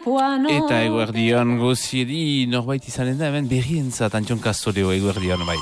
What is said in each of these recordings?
Eta eguerdion goziedi norbait izanen da, hemen berrientzat Antxon Kastoreo eguerdion bai.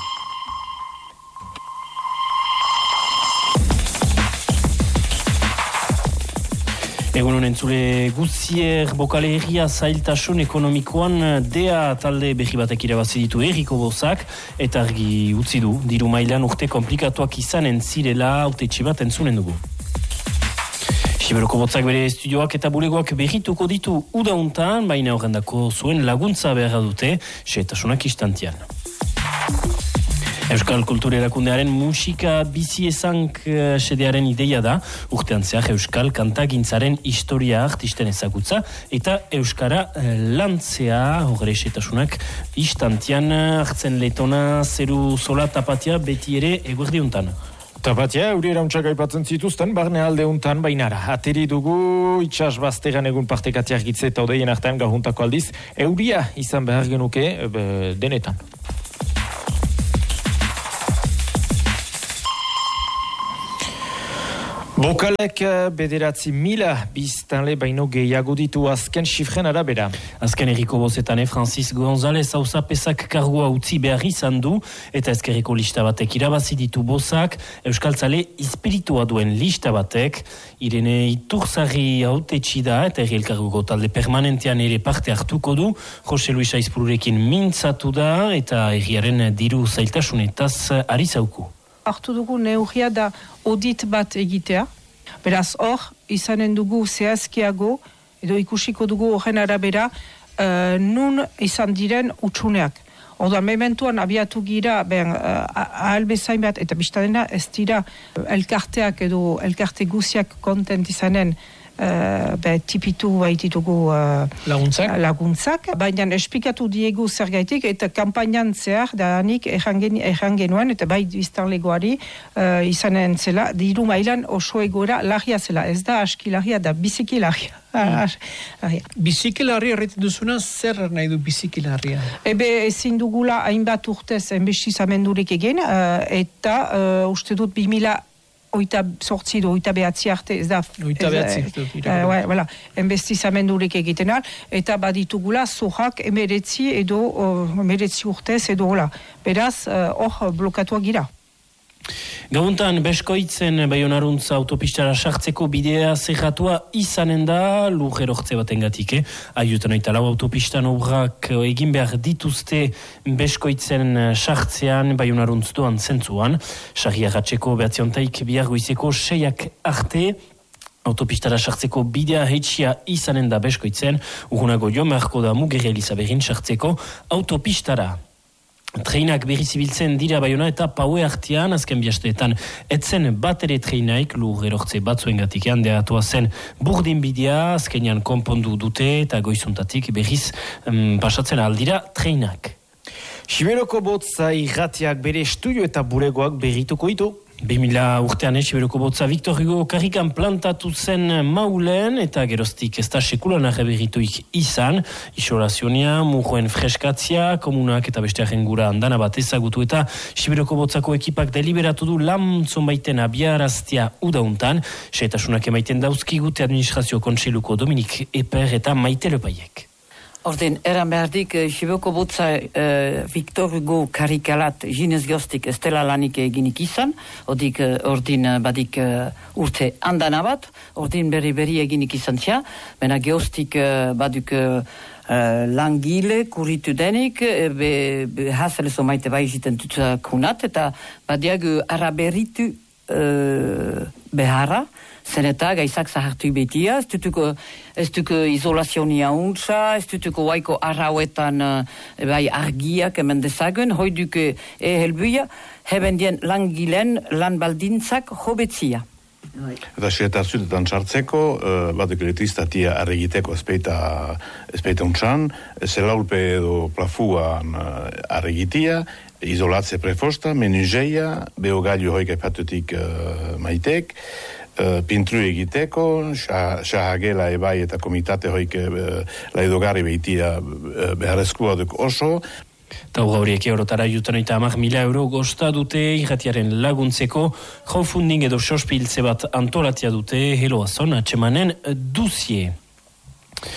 Egun honen zule guzier bokale herria zailtasun ekonomikoan DEA talde berri batek irabazi ditu Erriko Bozak eta argi utzi du diru mailan urte komplikatuak izanen zirela autetxe bat entzunen dugu. Siberoko Botzak bere estudioak eta bulegoak berrituko ditu udauntan, baina horrendako zuen laguntza beharra dute, xehetasunak istantian. Euskal Kultura Erakundearen musika bizi ezank sedearen ideia da, urtean zehar Euskal kantagintzaren historia artisten ezagutza eta Euskara lantzea, horre xehetasunak istantian hartzen letona zeru zola tapatia beti ere eguerdiuntan. Tapatia, euri erauntxak aipatzen zituzten, barne alde untan bainara. Ateri dugu, itxas bazteran egun partekati argitze eta odeien artean gahuntako aldiz, euria izan behar genuke denetan. Bokalek 9.000 biztanle baino gehiago ditu azken xifren arabera. Azken Erriko Bozetan Francis González auzapesak kargua utzi behar izan du eta ezkerreko lista batek irabazi ditu Bozak, Euskaltzale espiritua duen lista batek, Irene Iturzarri hautetsi da eta herri elkargoko talde permanentean ere parte hartuko du, Jose Luis Aizpururekin mintzatu da eta herriaren diru zailtasunetaz ari zauku. Hartu dugu neurria da audit bat egitea. Beraz, hor, izanen dugu zehazkiago, edo ikusiko dugu horren arabera, nun izan diren utsuneak. Orduan, mementuan abiatu gira, ahal bezain bat, eta biztadena ez dira elkarteak edo elkarte guziak kontent izanen, tipitu baititugu laguntzak. Baina esplikatu diegu zergaitik eta kampainan zehar danik erran genuen eta bai biztanlegoari izanen zela diru mailan oso egoera larria zela. Ez da aski larria, da biziki larria. Biziki larria erretzen duzuna, zer nahi du biziki larria? Ezin dugula hainbat urtez enbestizamendurik egin eta uste dut 2000 oita sortzi do, oita behatzi arte, ez da... Oita behatzi. Enbestizamendurik egiten al, eta baditugula zorrak emeretzi urtez edo hola. Beraz, hor blokatuak gira. Gabuntan, Beskoitzen Baionaruntza autopistara sartzeko bidea zerratua izanen da lur erortze batengatik. Aiutan oita lau autopistan obrak egin behar dituzte Beskoitzen sartzean Baionaruntz doan zentzuan. Sarri arratseko behatziontaik bihargoizeko 6 arte. Autopistara sartzeko bidea heitsia izanen da Beskoitzen. Urunago jo marko da Mugere Elizaberin sartzeko autopistara. Treinak berriz ibiltzen dira Baiona eta Paue artean, azken bihasteetan etzen bat ere treinaik lur erortze batzuengatik handeatua zen burdin bidea, azkenean konpondu dute eta goizuntatik berriz pasatzen aldira treinak. Siberoko Botza irratiak bere estudio eta bulegoak berrituko ditu. 2000 urtean Siberoko Botza Victor Hugo karrikan plantatu zen maulen eta geroztik ez da sekulan arreberrituik izan. Isolazionia, murroen freskatzia, komunak eta bestearen gura andana bat ezagutu eta Siberoko Botzako ekipak deliberatu du zonbaiten abiaraztia udauntan. Xehetasunak emaiten dauzkigute administrazio kontseiluko Dominik Eper eta Maite Lepaiek. Orden, eran behardik, Siberoko Botza Victor Hugo karikalat jinez goztik ez dela lanik eginik izan, ordin badik urte andana bat, ordin berri eginik izan zia, bena geostik baduk langile kuritu denik, hazalezo maite bai jiten tutsakunat, eta badiag araberitu beharra, zeneta gaizak zahartu betia, ez duko izolazionia untza, ez duko waiko arrauetan argiak hemen dezagun, hoi duke helbuia, heben dien langilen lan baldintzak hobetzia. Eta xehetasunetan sartzeko, batek elektrizitatea arregiteko espeita untxan, zelaulpe edo plafuan arregitia, izolatze prefosta, menuzeia, beogailu hoik epatutik maitek, pintru egiteko, xahagela ebai eta komitate hoik laidogari behitia beharrezkoa duk oso. Taura horiek eurotara jutan oita 10.000 euro gosta dute irratiaren laguntzeko, crowdfunding edo sospiltze bat antolatia dute heloazon atxemanen duzie.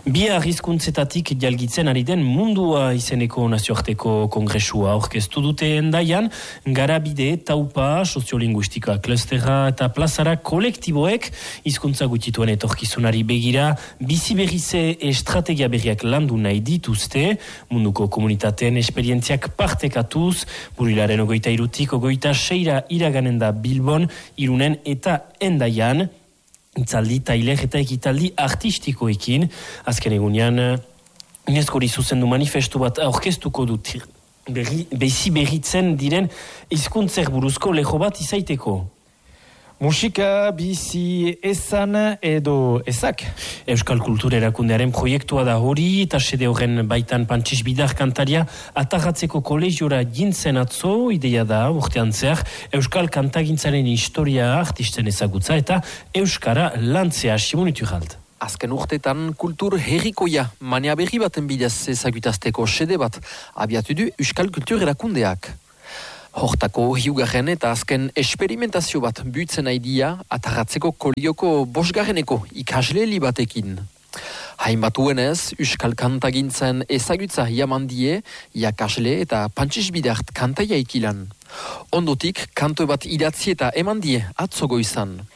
Bihar hizkuntzetatik jalgitzen ari den mundua izeneko nazioarteko kongresua aurkeztu dute Hendaian, Garabide, Taupa, Soziolinguistika klustera eta plazara kolektiboek hizkuntza gutituen etorkizunari begira bizi berrize estrategia berriak landu nahi dituzte, munduko komunitateen esperientziak partekatuz, burilaren 23-tik 26 iraganen da Bilbon, Irunen eta Hendaian, itzaldi, tailer eta ekitaldi artistikoekin. Azken egunean, Unescori zuzendu manifestu bat aurkeztuko dut bizi berritzen diren hizkuntzer buruzko leho bat izaiteko. Musika, bizi, esan edo ezak. Euskal Kultur Erakundearen proiektua da hori, eta sede horren baitan Pantxis Bidar kantaria atarratzeko kolegiora jintzen atzo, ideia da urtean zehar, Euskal kantagintzaren historia artisten ezagutza eta Euskara lantzea Simonitu jalt. Azken urtetan kultur herrikoia, mania berri baten bidez ezagutazteko sede bat, abiatu du Euskal Kultur Erakundeak. Hortako hiugarren eta azken esperimentazio bat buitzen aidia atarratzeko kolioko 5. ikasle batekin. Hainbatuenez, Euskal kantagintzen ezagutza jamandie, iakasle eta Pantxis Bidart kantaia ikilan. Ondotik, kanto bat idatzi eta emandie atzogo izan.